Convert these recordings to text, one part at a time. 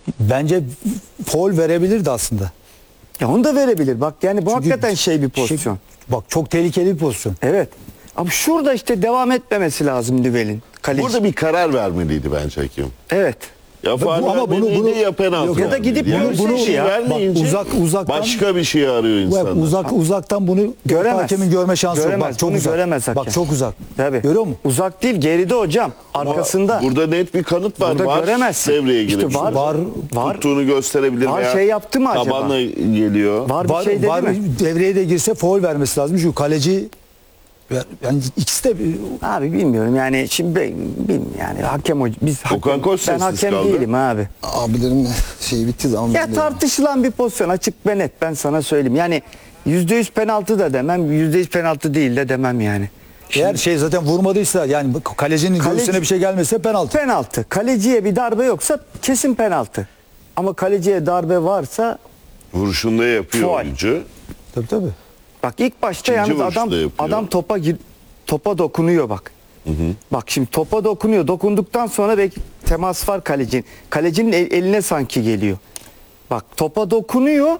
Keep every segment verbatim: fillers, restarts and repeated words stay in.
Bence faul verebilirdi aslında. Ya onu da verebilir. Bak yani bu Çünkü hakikaten şey bir pozisyon. Şey, bak çok tehlikeli bir pozisyon. Evet. Ama şurada işte devam etmemesi lazım Nübel'in. Kaleci. Burada bir karar vermeliydi bence hakem. Evet. Ya faul Bu- ama bunu- vermeliydi bunu- ya penaltı Yok, ya da gidip vermeliydi. bunu- Yani bir şey ya. vermeyince Bak, uzak- uzaktan- başka bir şey arıyor insanlar. Uzak, uzaktan bunu Göremez. hakemin görme şansı yok. Göremez, Bak çok bunu uzak. göremez hakem. Bak çok uzak. Tabii. Görüyor musun? Uzak değil, geride hocam. Arkasında. Burada net bir kanıt var. Burada var göremezsin. devreye İşte girip var, var, var. tuttuğunu gösterebilir Var veya şey yaptı mı acaba? tabanla geliyor. Var bir Var, şey dedi var mi? devreye de girse faul vermesi lazım. Çünkü kaleci yani ikisi de Abi bilmiyorum yani şimdi ben- bilmiyorum yani hakem hoca biz Okan hakem, Koç ben sessiz hakem kaldı. değilim abi. Abilerin şeyi bitti zaman. Ya tartışılan bir pozisyon açık ve net ben sana söyleyeyim. Yani yüzde yüz penaltı da demem, yüzde yüz penaltı değil de demem yani. eğer şey zaten vurmadıysa yani kalecinin Kaleci- göğsüne bir şey gelmese penaltı. Penaltı. Kaleciye bir darbe yoksa kesin penaltı. Ama kaleciye darbe varsa Vuruşunda yapıyor Faul. oyuncu. Tabii tabii. bak ilk başta İkinci yalnız vuruşu adam da yapıyor. adam topa gir, topa dokunuyor bak. Bak şimdi topa dokunuyor. Dokunduktan sonra belki temas var kalecinin. Kalecinin el- eline sanki geliyor. Bak topa dokunuyor.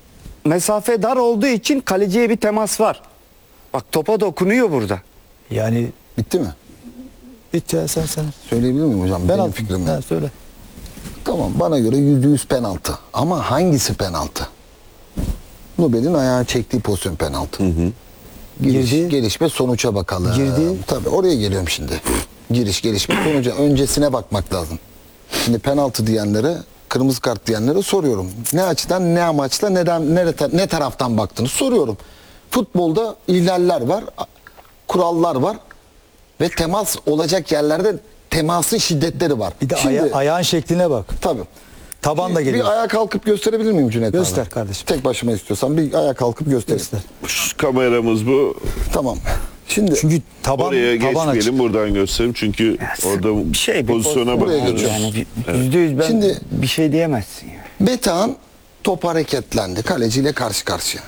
Mesafe dar olduğu için kaleciye bir temas var. Bak topa dokunuyor burada. Yani Bitti mi? bitti ya sen sen. Söyleyebilir miyim hocam? Benim Penaltı. fikrim. Ha, söyle. Tamam bana göre yüzde yüz penaltı. Ama hangisi penaltı? Nubel'in ayağı çektiği pozisyon penaltı. Giriş, Girdi. gelişme sonuca bakalım. Girdi. Tabii oraya geliyorum şimdi. Giriş, gelişme sonuca. Öncesine bakmak lazım. Şimdi penaltı diyenlere, kırmızı kart diyenlere soruyorum. Ne açıdan, ne amaçla, neden, ne, ne taraftan baktınız soruyorum. Futbolda ihlaller var, kurallar var ve temas olacak yerlerde temasın şiddetleri var. Bir de Şimdi, aya- ayağın şekline bak. tabii. Tabanla geliyor. Bir ayağa kalkıp gösterebilir miyim Cüneyt abi? Göster kardeşim. Tek başıma istiyorsan bir ayağa kalkıp göster. Göster. Şu kameramız bu. Tamam. Şimdi Çünkü taban Oraya taban açık. geçmeyelim, buradan göstereyim çünkü orada Bir şey bir pozisyona pozisyon bakıyoruz. yani bir- yüzde yüz ben Şimdi- bir şey diyemezsin yani. Metehan top hareketlendi. Kaleciyle karşı karşıya.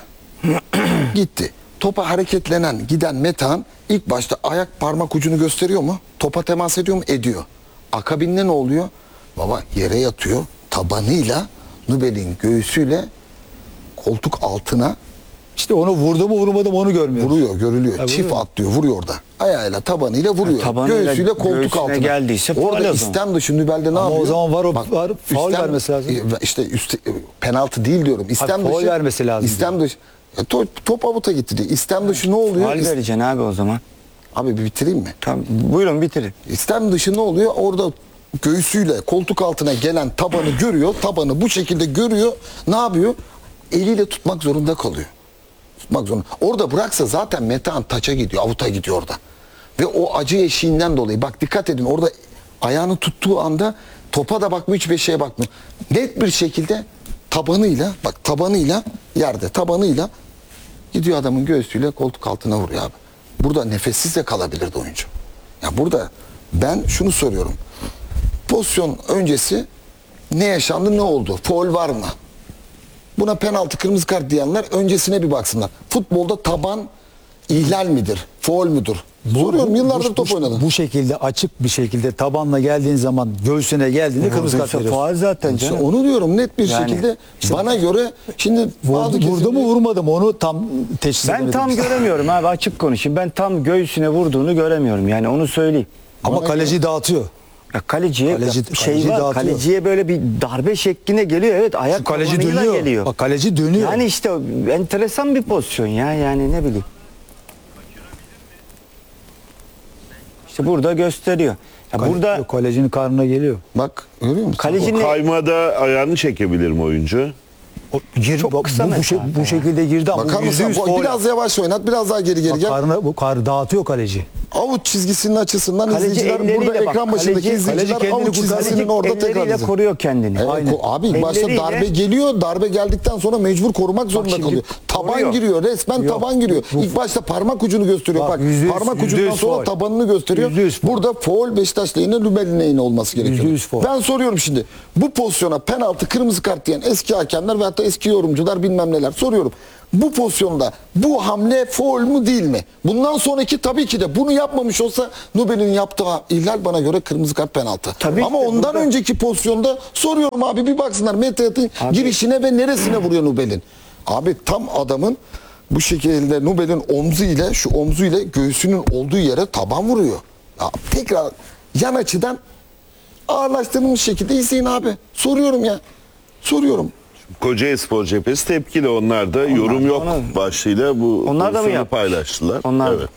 Gitti. Topa hareketlenen giden Metehan ilk başta ayak parmak ucunu gösteriyor mu? Topa temas ediyor mu? Ediyor. Akabinde ne oluyor? Baba yere yatıyor. Tabanıyla Nubel'in göğsüyle koltuk altına İşte onu vurdu mu vurmadı mı onu görmüyoruz. vuruyor, görülüyor. Ha, Çift vuruyor. atlıyor, vuruyor orada. Ayağıyla, tabanıyla vuruyor. Ha, tabanıyla göğsüyle koltuk göğsüne altına. geldiyse faul o orada zaman. istem dışı Nübel'de ne Ama o yapıyor? zaman var o- var, faul üstem- vermesi lazım. e, İşte üst, penaltı değil diyorum. İstem faul dışı. vermesi lazım İstem dışı. E, top, top avuta gitti diye. İstem dışı ne oluyor? Faul İst- vereceksin abi o zaman. Abi bir bitireyim mi? Tamam buyurun bitirin. İstem dışı ne oluyor? Orada göğsüyle koltuk altına gelen tabanı görüyor. Tabanı bu şekilde görüyor. Ne yapıyor? Eliyle tutmak zorunda kalıyor. Tutmak zorunda. Orada bıraksa zaten Metehan taça gidiyor. Avuta gidiyor orada. Ve o acı eşiğinden dolayı. Bak dikkat edin. Orada ayağını tuttuğu anda topa da bakmıyor. Hiçbir şeye bakmıyor. Net bir şekilde tabanıyla bak tabanıyla yerde tabanıyla gidiyor adamın göğsüyle koltuk altına vuruyor abi. Burada nefessiz de kalabilirdi oyuncu. Ya burada ben şunu soruyorum. Pozisyon öncesi ne yaşandı, ne oldu? Faul var mı? Buna penaltı, kırmızı kart diyenler öncesine bir baksınlar. Futbolda taban ihlal midir? Faul müdür? Soruyorum, yıllardır bu, top bu, oynadı. Bu şekilde açık bir şekilde tabanla geldiğin zaman göğsüne geldiğinde kırmızı kart veriyorsun. Faul zaten İşte canım. onu diyorum net bir Yani, şekilde bana göre şimdi bazı Vurdu, vurdu mu kesimde- vurmadı mı onu tam teşhis Ben edemedim. tam göremiyorum abi açık konuşayım. Ben tam göğsüne vurduğunu göremiyorum yani onu söyleyeyim. Ama kaleci dağıtıyor. Ya kaleciye Kaleci- ya şey kaleci var. dağıtıyor. Kaleciye böyle bir darbe şekline geliyor. Evet ayak Şu kaleci tabanıyla dönüyor. geliyor. Bak kaleci dönüyor. Yani işte o enteresan bir pozisyon ya yani ne bileyim. İşte burada gösteriyor. Ya Kale- burada yok, kalecinin karnına geliyor. Bak görüyor musun? kalecinin Kaymada ayağını çekebilir mi oyuncu? O, gir, Çok bak, kısa bu, bu, mesafe şey- bu ya. şekilde girdi ama Bakar bu yüzde mısın? yüz faul. Biraz yavaş oynat, biraz daha geri geri Bak, gel. karnına, bu kar dağıtıyor kaleci. Avuç çizgisinin açısından Kaleci izleyiciler elleriyle burada bak, ekran başındaki kaleci- izleyiciler kaleci kendini avuç kurtarıyor. çizgisinin orada tekrar elleriyle izliyor. koruyor kendini. Evet, Aynen. ko- abi ilk başta Elleriyle- darbe geliyor. Darbe geldikten sonra mecbur korumak zorunda şimdi kalıyor. Taban koruyor. giriyor. Resmen Yok, taban giriyor. bu- İlk başta parmak ucunu gösteriyor. Bak, Bak, yüzde yüz- parmak yüzde ucundan yüz sonra faul. tabanını gösteriyor. Yüzde yüz faul. Burada faul Beşiktaş lehine, Lübel'in lehine olması gerekiyor. Yüzde yüz faul. Ben soruyorum şimdi. Bu pozisyona penaltı, kırmızı kart diyen eski hakemler veyahut da eski yorumcular bilmem neler soruyorum. Bu pozisyonda bu hamle faul mu değil mi? Bundan sonraki tabii ki de bunu yapmamış olsa Nubel'in yaptığı ihlal bana göre kırmızı kart penaltı. Tabii Ama işte ondan burada- önceki pozisyonda soruyorum abi bir baksınlar Mete girişine ve neresine vuruyor Nubel'in. Abi tam adamın bu şekilde Nubel'in omzu ile şu omzu ile göğsünün olduğu yere taban vuruyor. Ya tekrar yan açıdan ağırlaştırılmış şekilde izleyin abi. Soruyorum ya. Soruyorum. Kocaelispor cephesi tepkili, onlar da yorum yok onlar- başlığıyla bu Onlar da mı pozisyonu yapmış? paylaştılar. Onlar da. Evet.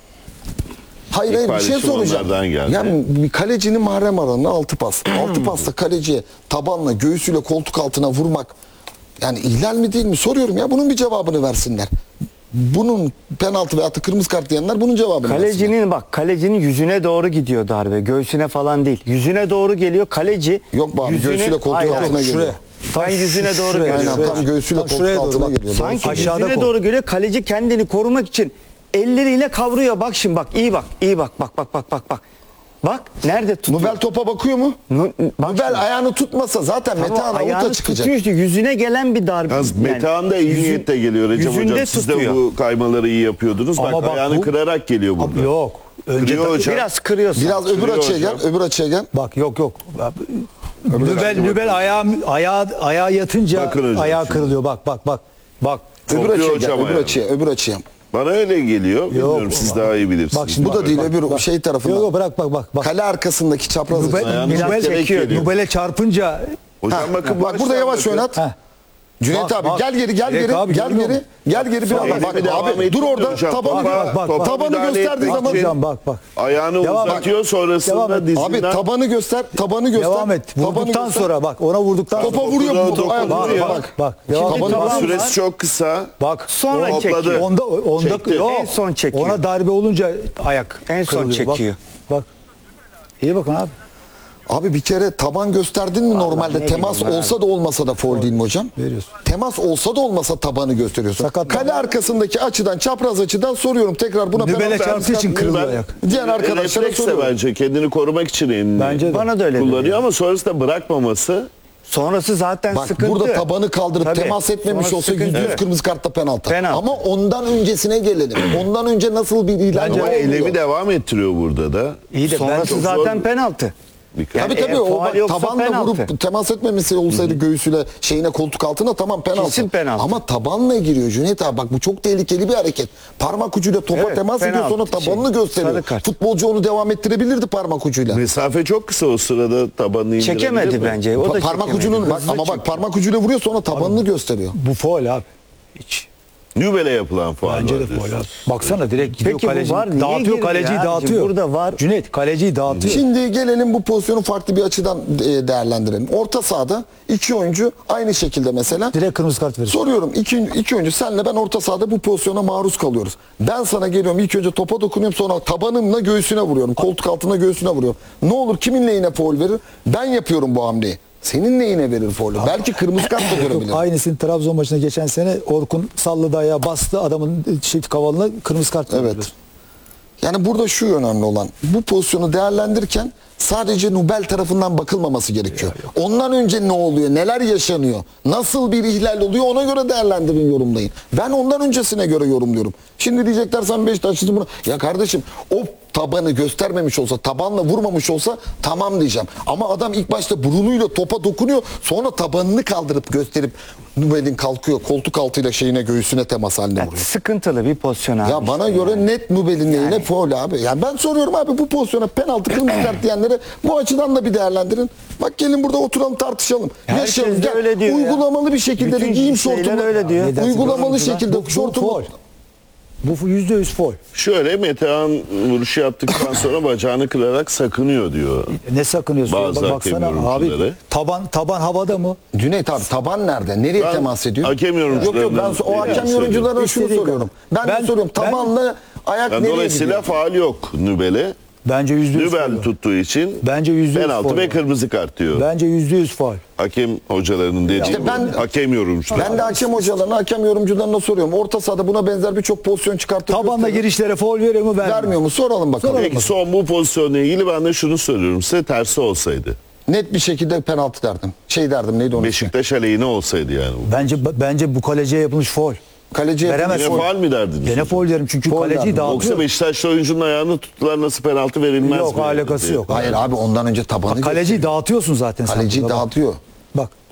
Hayır İlk hayır bir şey paylaşım soracağım. onlardan geldi. Yani bir kalecinin mahrem alanına altı pas. altı pasta kaleciye tabanla göğsüyle koltuk altına vurmak yani ihlal mi değil mi soruyorum ya. Bunun bir cevabını versinler. Bunun penaltı veya kırmızı kart diyenler bunun cevabını versinler. Kalecinin bak kalecinin yüzüne doğru gidiyor darbe. Göğsüne falan değil. Yüzüne doğru geliyor. Kaleci Yok be abi, göğsüyle koltuğun Hayır, hayır, altına geliyor. şuraya. Ben yüzüne doğru şuraya, geliyor. Aynen tam göğsüyle Tam koltuk şuraya doğru altına bak. geliyor. Sanki Aşağıda yüzüne kol. doğru geliyor. Kaleci kendini korumak için elleriyle kavruyor. Bak şimdi bak iyi bak. iyi bak. Bak bak bak bak bak. Bak nerede tutuyor? Nubel topa bakıyor mu? Nu- bak Nubel şimdi. ayağını tutmasa zaten Tamam, Metehan ayağını avuta çıkacak. tutuyor işte, yüzüne gelen bir darbe. Yalnız Yani Metehan da iyi yüzün- niyetle geliyor Recep yüzünde Hocam. Siz de tutuyor. bu kaymaları iyi yapıyordunuz. Ama bak, bak ayağını bu- kırarak geliyor burada. Abi yok. Önce Kırıyor hocam. Biraz kırıyorsun. Biraz öbür Sürüyor açıya hocam. gel, öbür açıya gel. Bak yok yok. Nübel, bakalım. Nübel ayağı, ayağı, ayağa yatınca Bakın hocam ayağı şimdi. kırılıyor. Bak bak bak. Bak. Öbür Kopuyor açıya hocam gel, öbür ayağını. açıya, öbür açıya. Bana öyle geliyor. Bilmiyorum, Yok. siz daha iyi bilirsiniz. Bak şimdi Bu da değil, öbür bak. şey tarafından. Yok yok bırak bak bak bak. Kale arkasındaki çapraz açı. Nübel, ayağını Nübel, çekerek geliyor. Nübel'e çarpınca Hocam Ha, bakın bak burada yavaş oynat. Heh. Cüneyt Bak, abi bak. gel geri gel Direkt geri abi, gel görüyor geri musun? gel geri biraz Elimi bak devam abi ettirdi dur orada hocam. tabanı Bak, bak, bak. tabanı müdahale gösterdiği etmek zaman için Hocam bak bak. ayağını Devam et. uzatıyor, Devam sonrasında et. dizinden. abi tabanı göster tabanı göster Devam et. tabanı Vurduktan göster. sonra bak ona vurduktan topa sonra. vuruyor Dokunuyor, bu topa ayak dokunuyor. vuruyor Bak bak bak. Devam İkinci et. taban- taban Süresi var. çok kısa. Bak. Sonra Topladı. çekiyor. Onda onda Çekti. yok. En son çekiyor. Ona darbe olunca ayak En son kırılıyor. Bak, çekiyor. Bak. İyi bakın abi. Abi bir kere taban gösterdin mi normalde ne temas bileyim olsa da olmasa da foul değil mi hocam? Veriyorsun. Temas olsa da olmasa tabanı gösteriyorsun. Sakat- Kale arkasındaki açıdan çapraz açıdan soruyorum tekrar buna Nübel'e penaltı çarptığı için vermiş- kırılıyor Ben- ayak. Diğer arkadaşlara Refleks de soruyorum. bence kendini korumak için elini Bence de. Bana da öyle kullanıyor geliyor. ama sonrasında bırakmaması. Sonrası zaten Bak sıkıntı. burada tabanı kaldırıp Tabii. temas etmemiş Sonrası olsa sıkıntı. yüzde yüz Evet. kırmızı kartta penaltı. Penaltı. Ama ondan öncesine gelelim. Ondan önce nasıl bir ilan Bence Ama oluyor? eylemi devam ettiriyor burada da. İyi de ben Sonrası çok zaten zor- penaltı. Dikkat. Yani Tabii tabii eğer o faul bak yoksa tabanla penaltı. vurup temas etmemesi olsaydı göğsüyle şeyine koltuk altına tamam penaltı. Kesin penaltı. Ama tabanla giriyor Cüneyt abi bak bu çok tehlikeli bir hareket. Parmak ucuyla topa Evet, temas ediyor penaltı. sonra tabanını Şey, gösteriyor. sarı kart. Futbolcu onu devam ettirebilirdi parmak ucuyla. Mesafe çok kısa, o sırada tabanını indirebilir Çekemedi mi? bence. O da Pa- parmak çekemedi. ucunun bak Hızlı ama bak çekiyor. parmak ucuyla vuruyor sonra tabanını gösteriyor. bu faul abi. Hiç. Nübel'e yapılan faul Bence var de faul diyorsun. abi. Baksana direkt gidiyor Peki bu kaleci. var, niye Dağıtıyor girdi kaleciyi ya? dağıtıyor. Burada var. Cüneyt kaleciyi dağıtıyor. Şimdi gelelim bu pozisyonu farklı bir açıdan e, değerlendirelim. Orta sahada iki oyuncu aynı şekilde mesela. Direkt kırmızı kart verir. Soruyorum iki, iki oyuncu senle ben orta sahada bu pozisyona maruz kalıyoruz. Ben sana geliyorum ilk önce topa dokunuyorum sonra tabanımla göğsüne vuruyorum. Koltuk altına göğsüne vuruyorum. Ne olur kimin lehine faul verir? Ben yapıyorum bu hamleyi. Senin neyine verir faulü? Belki kırmızı kart da görebilir. Aynısını Trabzon maçında geçen sene Orkun salladı ayağı bastı adamın şey, kavalına kırmızı kart verdi. Evet. Yani burada şu önemli olan bu pozisyonu değerlendirirken sadece Nubel tarafından bakılmaması gerekiyor. Ondan önce ne oluyor? Neler yaşanıyor? Nasıl bir ihlal oluyor? Ona göre değerlendirin, yorumlayın. Ben ondan öncesine göre yorumluyorum. Şimdi diyecekler sen Beşiktaşlısın bunu. Ya kardeşim o tabanı göstermemiş olsa, tabanla vurmamış olsa tamam diyeceğim. Ama adam ilk başta burunuyla topa dokunuyor. Sonra tabanını kaldırıp gösterip Nubel'in kalkıyor. Koltuk altıyla şeyine göğsüne temas haline Yani vuruyor. sıkıntılı bir pozisyon abi. Ya bana işte göre yani. net Nubel'in lehine faul abi. Yani ben soruyorum abi bu pozisyona penaltı kırmızı kart diyenlere bu açıdan da bir değerlendirin. Bak gelin burada oturalım tartışalım. Herkes Yaşayalım. de Gel, öyle diyor ya. uygulamalı bir şekilde de Bütün giyim şeyler şortumu. öyle diyor. Neden? Uygulamalı şekilde bu, bu şortumu. faul. Bu yüzde yüz faul. Şöyle Metehan vuruşu yaptıktan sonra bacağını kırarak sakınıyor diyor. Ne sakınıyorsun? Bazı Bak, baksana hakem abi yorumcuları. taban taban havada mı? Cüneyt abi taban nerede? Nereye Ben temas ediyor? hakem Yok yok ben yorumcularından o hakem söylüyorum. yorumcularına şunu İstediği soruyorum. Ben, Ben- de soruyorum ben- tabanla ayak Yani nereye dolayısıyla gidiyor? faul yok Nübel'e. Bence yüzde yüz Nübel faul. tuttuğu için Bence yüzde yüz penaltı faul. ve kırmızı kart diyor. Bence yüzde yüz faul. Hakem hocalarının dediği İşte bu. ben- hakem yorumcuları. Ben de hakem hocalarına, hakem yorumcularına soruyorum. Orta sahada buna benzer birçok pozisyon çıkartıp Tabanla gösteriyor. girişlere faul veriyor mu vermiyor? Vermiyor mu? Soralım bakalım. Peki son bu pozisyonla ilgili ben de şunu soruyorum size, tersi olsaydı. Net bir şekilde penaltı derdim. Şey derdim neydi onun ismi? Beşiktaş aleyhine olsaydı yani bu. Bence bence bu kaleciye yapılmış faul. Kaleciye Veremez. Yine Faul. faul mi derdiniz? Gene foul derim çünkü Faul kaleciyi derdim. dağıtıyor. Yoksa Beşiktaşlı oyuncunun ayağını tuttular, nasıl penaltı verilmez Yok, mi? alakası diye. yok. Hayır abi ondan önce tabanı Bak, kaleciyi gösteriyor. dağıtıyorsun zaten sen Kaleciyi burada. Bak. dağıtıyor. Bak